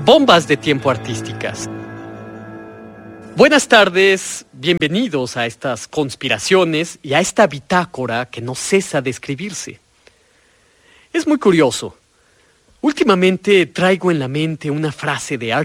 Bombas de tiempo artísticas. Buenas tardes, bienvenidos a estas conspiraciones y a esta bitácora que no cesa de escribirse. Es muy curioso. Últimamente traigo en la mente una frase de R.